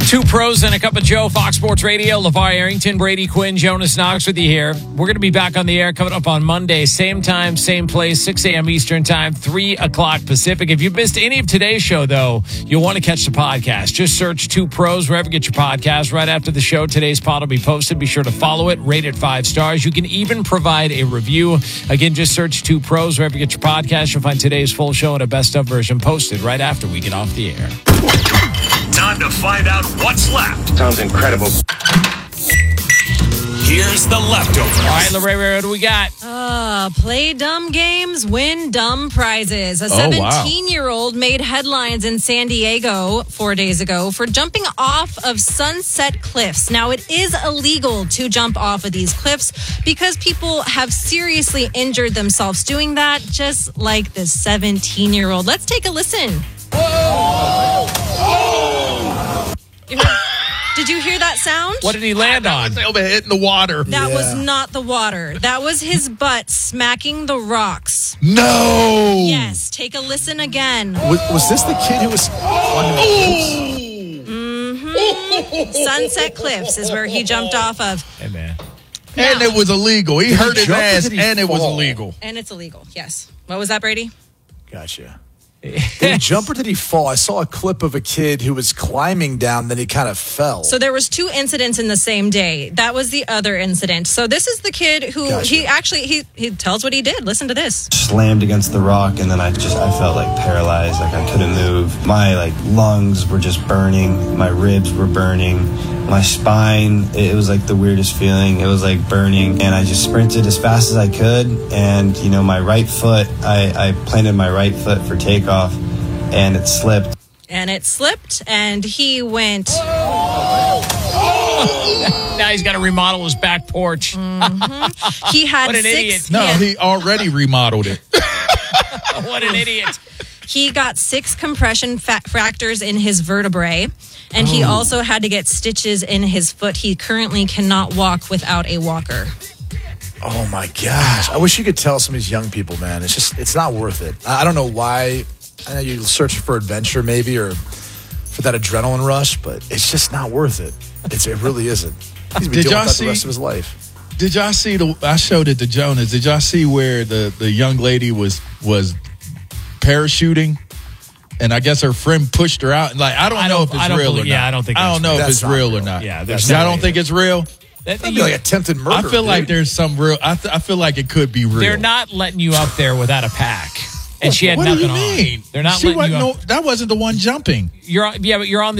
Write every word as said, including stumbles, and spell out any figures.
Two pros and a cup of Joe, Fox Sports Radio. LeVar Arrington, Brady Quinn, Jonas Knox with you here. We're going to be back on the air coming up on Monday. Same time, same place, six a.m. Eastern time, three o'clock Pacific. If you missed any of today's show, though, you'll want to catch the podcast. Just search Two Pros wherever you get your podcast. Right after the show, today's pod will be posted. Be sure to follow it, rate it five stars. You can even provide a review. Again, just search Two Pros wherever you get your podcast. You'll find today's full show and a best-of version posted right after we get off the air. Time to find out what's left. Sounds incredible. Here's the leftovers. All right, Lorraine, what do we got? Uh, play dumb games, win dumb prizes. A Oh, wow. seventeen-year-old made headlines in San Diego four days ago for jumping off of Sunset Cliffs. Now, it is illegal to jump off of these cliffs because people have seriously injured themselves doing that, just like this seventeen-year-old. Let's take a listen. You heard- Did you hear that sound? What did he land on? They were hitting the water. That Yeah. was not the water. That was his butt smacking the rocks. No. Yes, take a listen again. Was, was this the kid who was climbing the cliffs? Sunset Cliffs is where he jumped off of. Hey, man. And it was illegal. He hurt his jump or ass, did he and it was fall? illegal. And it's illegal, yes. What was that, Brady? Gotcha. Did he jump or did he fall? I saw a clip of a kid who was climbing down, then he kind of fell. So there was two incidents in the same day. That was the other incident. So this is the kid who Gotcha. he actually he he tells what he did. Listen to this. Slammed against the rock, and then I just I felt like paralyzed, like I couldn't move. My like lungs were just burning, my ribs were burning, my spine, it was like the weirdest feeling. It was like burning, and I just sprinted as fast as I could, and you know, my right foot, I, I planted my right foot for takeoff, and it slipped. And it slipped, and he went. Now he's got to remodel his back porch. He had What an six. idiot. No, he had- he already remodeled it. What an idiot. He got six compression fa- fractures in his vertebrae, and he also had to get stitches in his foot. He currently cannot walk without a walker. Oh my gosh! I wish you could tell some of these young people, man. It's just, it's not worth it. I I don't know why. I know you're searching for adventure, maybe, or for that adrenaline rush, but it's just not worth it. It's, it really isn't. He's been Did dealing y'all with that see- the rest of his life. Did y'all see the? I showed it to Jonas. Did y'all see where the, the young lady was was parachuting, and I guess her friend pushed her out? And like, I don't I know don't- if it's I don't real believe- or not. yeah, I don't think I don't that's know real. if it's That's not real or real. not. Yeah, there's y'all no don't way. think it's real. That- That'd be like attempted murder. I feel like dude. there's some real. I th- I feel like it could be real. They're not letting you up there without a pack. And she had What do nothing you mean? on. They're not She letting you wasn't up. no, that wasn't the one jumping. You're on, yeah, but you're on the